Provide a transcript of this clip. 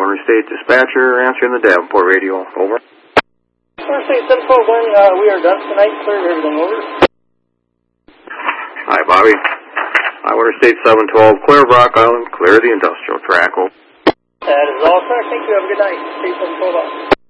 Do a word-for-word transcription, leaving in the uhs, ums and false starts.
Interstate Dispatcher, answering the Davenport radio. Over. Interstate seven twelve one, uh, we are done tonight. Clear everything. Over. Hi, Bobby. Hi, Interstate seven twelve, clear Rock Island, clear the industrial track. Over. That is all, sir. Thank you. Have a good night. State seven twelve out.